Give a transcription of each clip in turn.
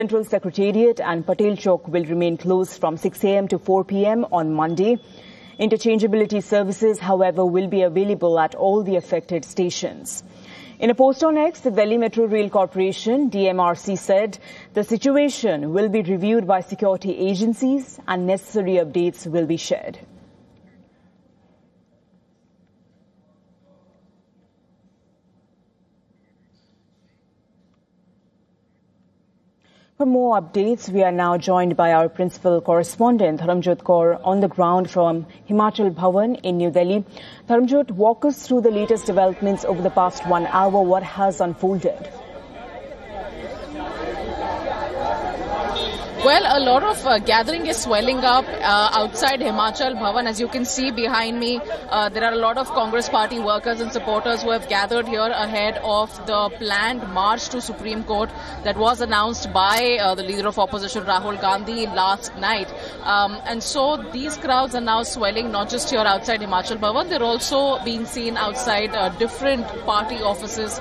Central Secretariat and Patel Chowk will remain closed from 6 a.m. to 4 p.m. on Monday. Interchangeability services, however, will be available at all the affected stations. In a post on X, the Delhi Metro Rail Corporation, DMRC, said the situation will be reviewed by security agencies and necessary updates will be shared. For more updates, we are now joined by our principal correspondent, Dharamjot Kaur, on the ground from Himachal Bhavan in New Delhi. Dharamjot, walk us through the latest developments over the past 1 hour. What has unfolded? Well, a lot of gathering is swelling up outside Himachal Bhavan. As you can see behind me, there are a lot of Congress party workers and supporters who have gathered here ahead of the planned march to Supreme Court that was announced by the leader of opposition, Rahul Gandhi, last night. And so these crowds are now swelling not just here outside Himachal Bhavan, they're also being seen outside different party offices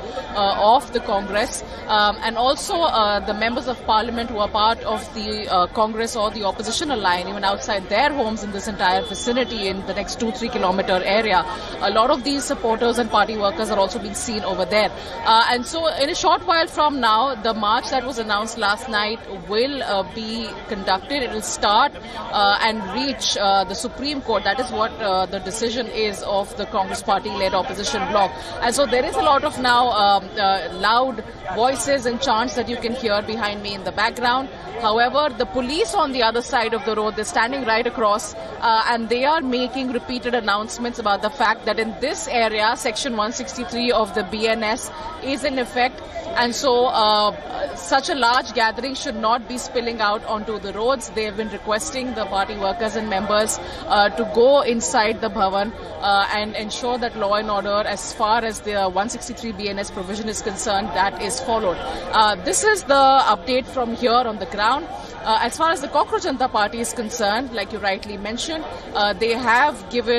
of the Congress. And also the members of parliament who are part of the Congress or the opposition line, even outside their homes in this entire vicinity in the next 2-3 kilometer area. A lot of these supporters and party workers are also being seen over there. And so in a short while from now, the march that was announced last night will be conducted. It will start and reach the Supreme Court. That is what the decision is of the Congress party-led opposition bloc. And so there is a lot of now loud voices and chants that you can hear behind me in the background. However, the police on the other side of the road, they're standing right across and they are making repeated announcements about the fact that in this area, Section 163 of the BNS is in effect. And so such a large gathering should not be spilling out onto the roads. They have been requesting the party workers and members to go inside the Bhavan and ensure that law and order, as far as the 163 BNS provision is concerned, that is followed. This is the update from here on the ground. As far as the Cockroach Janata Party is concerned, like you rightly mentioned, they have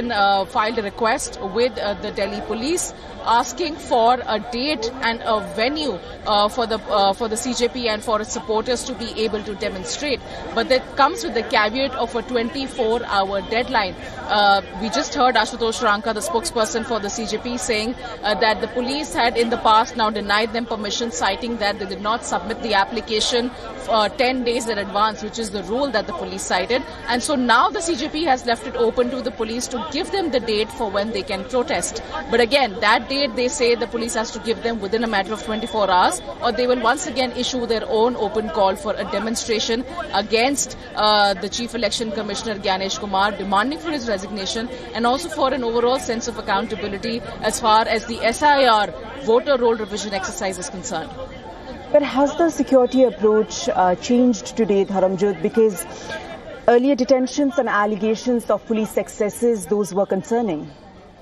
filed a request with the Delhi police asking for a date and a venue for the CJP and for its supporters to be able to demonstrate. But that comes with the caveat of a 24-hour deadline. We just heard Ashutosh Ranka, the spokesperson for the CJP, saying that the police had in the past now denied them permission, citing that they did not submit the application 10 days in advance, which is the rule that the police cited. And so now the CJP has left it open to the police to give them the date for when they can protest. But again, that date, they say the police has to give them within a matter of 24 hours, or they will once again issue their own open call for a demonstration against the Chief Election Commissioner Gyanesh Kumar, demanding for his resignation and also for an overall sense of accountability as far as the SIR voter roll revision exercise is concerned. But has the security approach changed today, Dharamjot? Because earlier detentions and allegations of police excesses, those were concerning.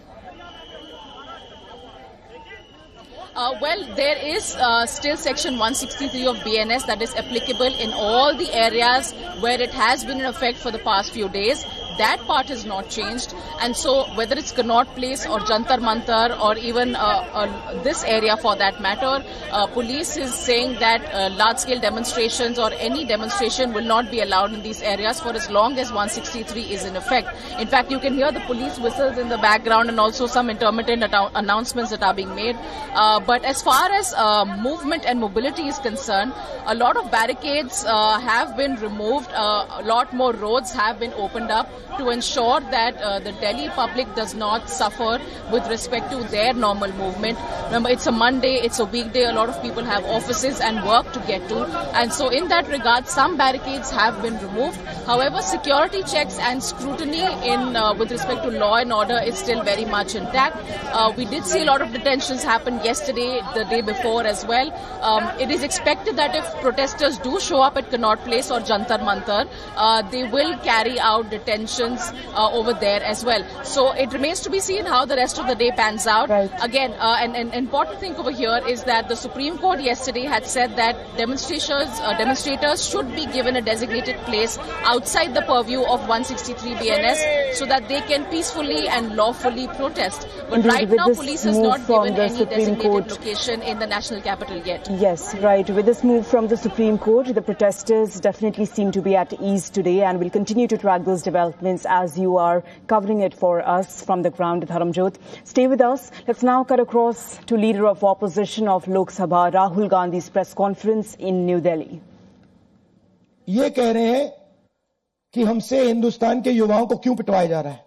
Well, there is still Section 163 of BNS that is applicable in all the areas where it has been in effect for the past few days. That part has not changed, and so whether it's Connaught Place or Jantar Mantar or even this area for that matter, police is saying that large-scale demonstrations or any demonstration will not be allowed in these areas for as long as 163 is in effect. In fact, you can hear the police whistles in the background and also some intermittent announcements that are being made. But as far as movement and mobility is concerned, a lot of barricades have been removed, a lot more roads have been opened up to ensure that the Delhi public does not suffer with respect to their normal movement. Remember, it's a Monday, it's a weekday, a lot of people have offices and work to get to, and so in that regard, some barricades have been removed. However, security checks and scrutiny with respect to law and order is still very much intact. We did see a lot of detentions happen yesterday, the day before as well. It is expected that if protesters do show up at Connaught Place or Jantar Mantar, they will carry out detentions happens over there as well. So it remains to be seen how the rest of the day pans out. Right. Again, an important thing over here is that the Supreme Court yesterday had said that demonstrators should be given a designated place outside the purview of 163 BNS so that they can peacefully and lawfully protest. But Indeed, right now, police has not given any designated location in the national capital yet. Yes, right. With this move from the Supreme Court, the protesters definitely seem to be at ease today, and we'll continue to track those developments as you are covering it for us from the ground, Dharamjot. Stay with us. Let's now cut across to Leader of Opposition of Lok Sabha, Rahul Gandhi's press conference in New Delhi. ये कह रहे हैं कि हमसे हिंदुस्तान के युवाओं को क्यों पिटवाया जा रहा है।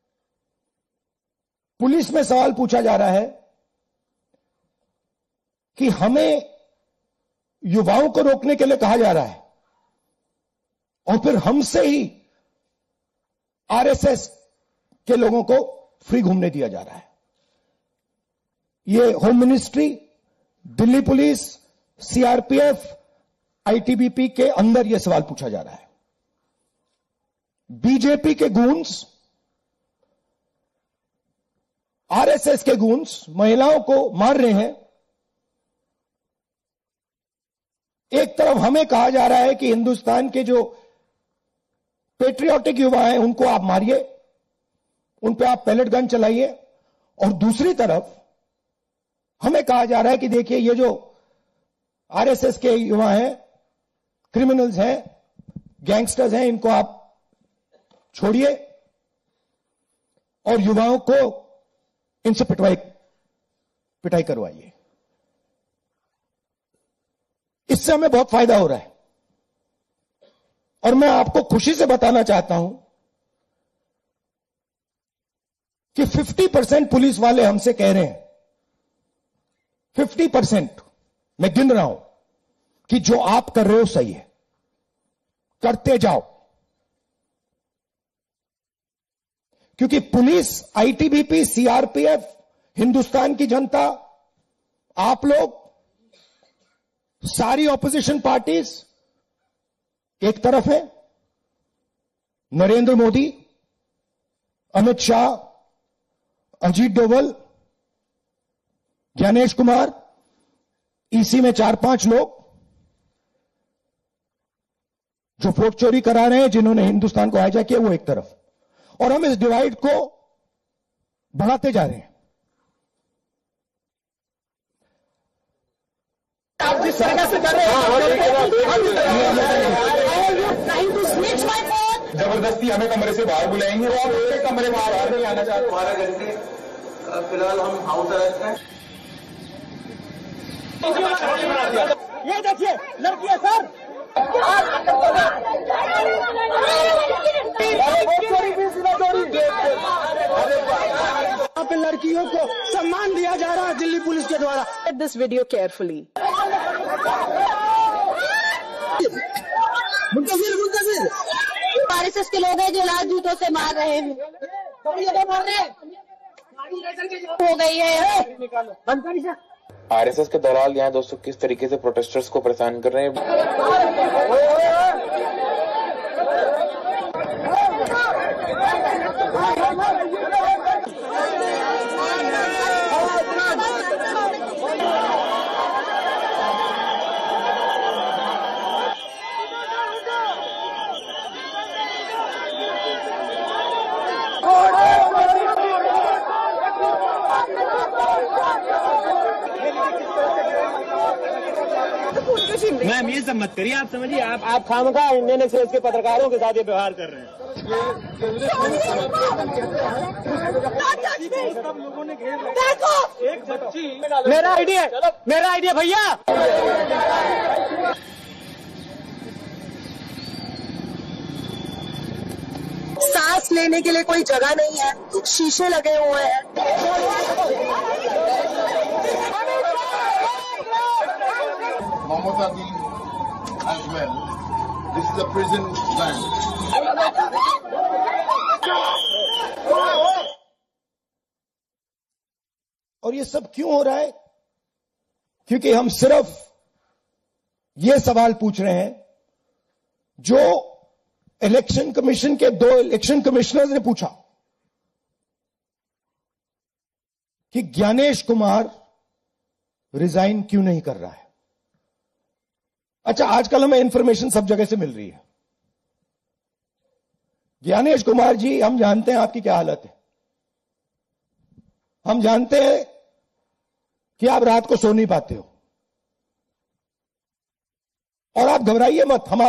पुलिस में सवाल पूछा जा रहा है कि हमें युवाओं को रोकने के लिए कहा जा रहा है और फिर हमसे ही आरएसएस के लोगों को फ्री घूमने दिया जा रहा है। ये home ministry, Delhi police, CRPF, ITBP के अंदर यह सवाल पूछा जा रहा है। बीजेपी के गूंस, आरएसएस के गूंस महिलाओं को मार रहे हैं। एक तरफ हमें कहा जा रहा है कि हिंदुस्तान के जो पेट्रियोटिक युवा हैं उनको आप मारिए, उन पे आप पैलेट गन चलाइए, और दूसरी तरफ हमें कहा जा रहा है कि देखिए ये जो आरएसएस के युवा हैं, क्रिमिनल्स हैं, गैंगस्टर्स हैं, इनको आप छोड़िए और युवाओं को इनसे पिटाई करवाइए। इससे हमें बहुत फायदा हो रहा है और मैं आपको खुशी से बताना चाहता हूं कि 50% पुलिस वाले हमसे कह रहे हैं, 50% मैं गिन रहा हूं, कि जो आप कर रहे हो सही है, करते जाओ। क्योंकि पुलिस, आईटीबीपी, सीआरपीएफ, हिंदुस्तान की जनता, आप लोग, सारी ऑपोजिशन पार्टीज एक तरफ है, नरेंद्र मोदी, अमित शाह, अजीत डोभाल, ज्ञानेश कुमार, ईसी में 4-5 लोग जो वोट चोरी करा रहे हैं, जिन्होंने हिंदुस्तान को हाईजैक किया, वो एक तरफ, और हम इस डिवाइड को बढ़ाते जा रहे हैं। आप जिस तरह से कर रहे हैं, जबरदस्ती हमें कमरे से बाहर बुलाएंगे, वो आप उसके कमरे में बाहर नहीं आना चाहते। 12 घंटे फिलहाल हम हाउस अरेस्ट हैं। ये देखिए लड़की है सर, पे लड़कियों को सम्मान दिया जा रहा है दिल्ली पुलिस के द्वारा। This video carefully. मुंतजिर आरएसएस के लोग हैं जो लाल जूतों से मार रहे हैं, हो गई है। आरएसएस के दलाल यहाँ दोस्तों किस तरीके से प्रोटेस्टर्स को परेशान कर रहे हैं। मैम ये सब मत करिए, आप समझिए, आप खामखा इंडियन एक्सप्रेस के पत्रकारों के साथ ये व्यवहार कर रहे हैं। देखो एक बच्ची, मेरा आइडिया भैया। सांस लेने के लिए कोई जगह नहीं है, शीशे लगे हुए हैं। As well. This is a prison land. और ये सब क्यों हो रहा है? क्योंकि हम सिर्फ ये सवाल पूछ रहे हैं जो इलेक्शन कमीशन के 2 इलेक्शन कमिश्नर्स ने पूछा कि ज्ञानेश कुमार रिजाइन क्यों नहीं कर रहा है। अच्छा, आजकल हमें इंफॉर्मेशन सब जगह से मिल रही है। ज्ञानेश कुमार जी, हम जानते हैं आपकी क्या हालत है, हम जानते हैं कि आप रात को सो नहीं पाते हो, और आप घबराइए मत, हम